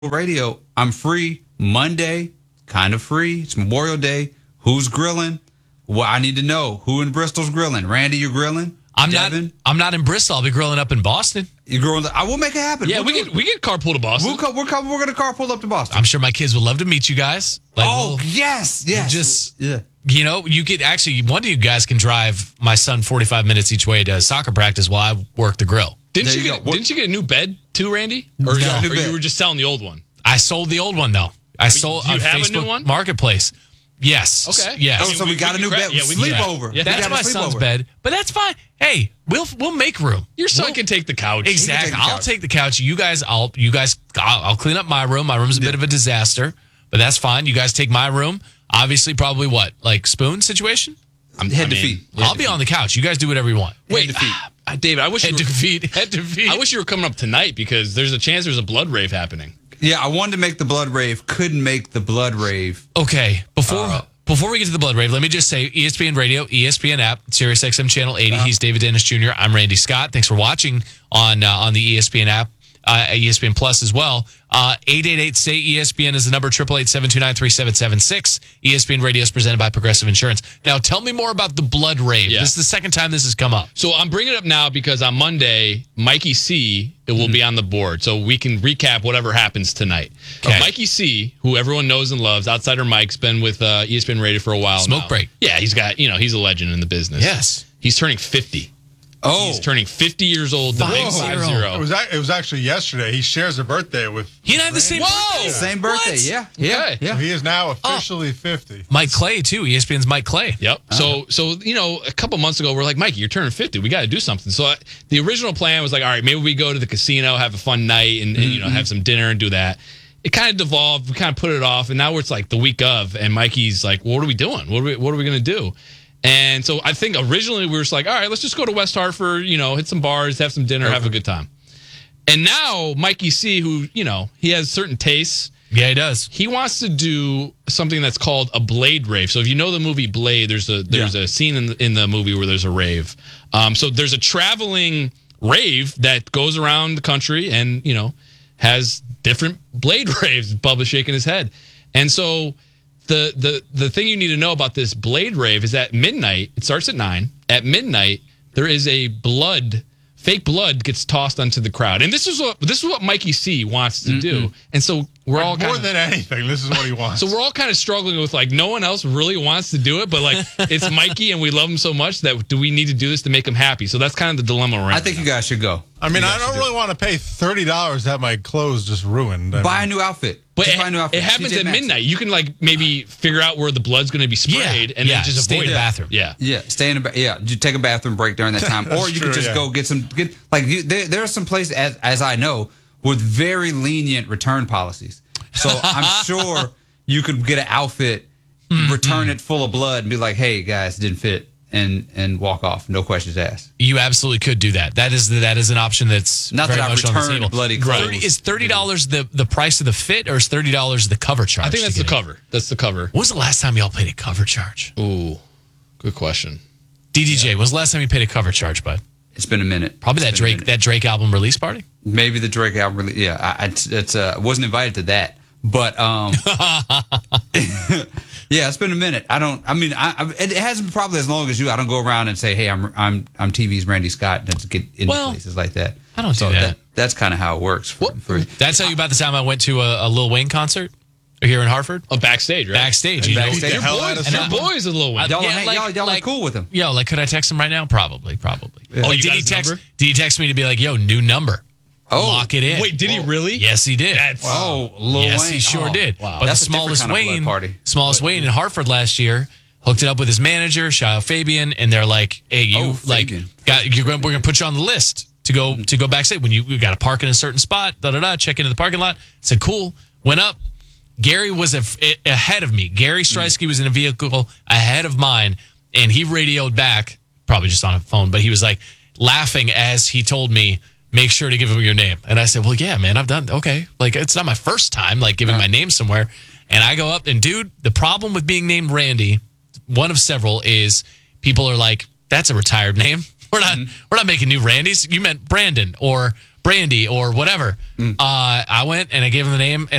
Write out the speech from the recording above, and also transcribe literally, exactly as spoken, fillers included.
Radio. I'm free Monday, kind of free. It's Memorial Day. Who's grilling? Well, I need to know who in Bristol's grilling. Randy, you're grilling. I'm Devin? not. I'm not in Bristol. I'll be grilling up in Boston. You're grilling. I will make it happen. Yeah, we'll we get we get carpool to Boston. We'll co- we're co- we're gonna carpool up to Boston. I'm sure my kids would love to meet you guys. Like, oh we'll- yes, yes. Just yeah. You know, you could actually one of you guys can drive my son forty-five minutes each way to soccer practice while I work the grill. Didn't There you you get go. Didn't you get a new bed too, Randy? Or, No. or New you bed. were just selling the old one? I sold the old one though. I sold you on have a Facebook new one? Marketplace. Yes. Okay. Yes. Oh, so we, we- got we a new can bed. cra- yeah, we can- sleepover. yeah. We That's got a my son's sleepover. bed, but that's fine. Hey, we'll we'll make room. Your son We'll- can take the couch. Exactly. the I'll couch. take the couch. You guys, I'll you guys, I'll, I'll clean up my room. My room's a bit of a disaster, but that's fine. You guys take my room. Obviously, probably what like spoon situation. I'm Head I to mean, feet. I'll be on the couch. You guys do whatever you want. Wait, Head to feet. ah, David, I wish Head you to were, feet. Head to feet. I wish you were coming up tonight because there's a chance there's a blood rave happening. Yeah, I wanted to make the blood rave. Couldn't make the blood rave. Okay, before Uh, before we get to the blood rave, let me just say E S P N Radio, E S P N app, Sirius X M Channel eighty. Uh-huh. He's David Dennis Junior I'm Randy Scott. Thanks for watching on uh, on the E S P N app, uh, E S P N Plus as well. Uh, eight eight eight, S A Y E S P N is the number, eight eight eight, seven two nine, three seven seven six. E S P N Radio is presented by Progressive Insurance. Now, tell me more about the blood rave. Yeah. This is the second time this has come up. So I'm bringing it up now because on Monday, Mikey C it will Mm-hmm. be on the board, so we can recap whatever happens tonight. Okay. Uh, Mikey C, who everyone knows and loves, Outsider Mike's been with uh, E S P N Radio for a while. Smoke now. break. Yeah, he's got you know he's a legend in the business. Yes. he's turning fifty. Oh, He's turning fifty years old. The big Five five zero. zero. It was ac- it was actually yesterday. He shares a birthday with. He and I have the same Whoa! birthday. same birthday. What? Yeah, yeah, Okay. yeah. He is now officially fifty. Mike Clay, too. E S P N's Mike Clay. Yep. So, so you know, a couple months ago, we're like, Mikey, you're turning fifty. We got to do something. So, I, the original plan was like, all right, maybe we go to the casino, have a fun night, and, and you know, have some dinner and do that. It kind of devolved. We kind of put it off, and now it's like the week of, and Mikey's like, well, "What are we doing? What are we? What are we gonna do?" And so, I think originally we were just like, all right, let's just go to West Hartford, you know, hit some bars, have some dinner, have a good time. And now Mikey C, who you know, he has certain tastes. Yeah, he does. He wants to do something that's called a Blade rave. So if you know the movie Blade, there's a there's Yeah. a scene in the, in the movie where there's a rave. Um, so there's a traveling rave that goes around the country and you know has different Blade raves. Bubba shaking his head, and so the the the thing you need to know about this Blade rave is at midnight. It starts at nine. At midnight, there is a blood. Fake blood gets tossed onto the crowd, and this is what this is what Mikey C wants to do. And so we're all More kind of, than anything, this is what he wants. so we're all kind of struggling with like no one else really wants to do it, but like it's Mikey and we love him so much that do we need to do this to make him happy? So that's kind of the dilemma we're in. I think you guys should go. I mean, You I guys don't should do really want to pay thirty dollars to have my clothes just ruined. I it. Buy a mean, new outfit. But Just it, buy a new outfit. it happens T J at Maxx. midnight. You can like maybe figure out where the blood's going to be sprayed Yeah, and yeah, then just stay in avoid the it. bathroom. Yeah. Yeah, stay in a ba- yeah. You take a bathroom break during that time, or you true, could just yeah. go get some get like you, there. There are some places, as as I know, with very lenient return policies. So I'm sure you could get an outfit, return it full of blood, and be like, "Hey guys, it didn't fit," and and walk off, no questions asked. You absolutely could do that. That is that is an option that's Not very that I much on the returned table. bloody clothes. thirty, is thirty dollars the, the price of the fit, or is thirty dollars the cover charge? I think to that's the get it? cover. That's the cover. When was the last time y'all paid a cover charge? Ooh, good question. D D J, when was the last time you paid a cover charge, bud? It's been a minute. Probably that It's been a Drake minute. that Drake album release party. Maybe the Drake album. Really, yeah, I, I it's uh, wasn't invited to that, but um, yeah, it's been a minute. I don't. I mean, I, I, it hasn't been probably as long as you. I don't go around and say, "Hey, I'm I'm I'm T V's Randy Scott," and to get into Well, places like that. I don't do so that. That's kind of how it works. For, for, Did I tell you about the time I went to a, a Lil Wayne concert here in Hartford? Oh, backstage, right? Backstage, you know. backstage. the hell Boys, out of and some- our boys a little one. y'all, Yeah, hang- like- y'all, y'all like- are cool with him. Yo, like, could I text him right now? Probably, probably. Oh, Like, you did got he his text? number? Did he text me to be like, "Yo, new number, Oh, lock it in"? Wait, did he really? Yes, he did. That's Oh, Lil yes, Wayne. he sure Oh, did. wow. But That's the a different smallest kind of blood Wayne, party. smallest Wayne in Hartford last year, hooked it up with his manager, shout out Fabian, and they're like, "Hey, you Oh, like Fabian. got you're going, we're gonna put you on the list to go to go backstage when you, you got to park in a certain spot." Da da da. Check into the parking lot. Said cool. Went up. Gary was a, a- ahead of me. Gary Streisky was in a vehicle ahead of mine, and he radioed back, probably just on a phone, but he was like laughing as he told me, "Make sure to give him your name." And I said, "Well, yeah, man, I've done okay. Like, it's not my first time like giving my name somewhere." And I go up, and dude, the problem with being named Randy, one of several, is people are like, "That's a retired name. We're not, we're not making new Randys. You meant Brandon or Brandy or whatever. Uh, I went and I gave him the name. And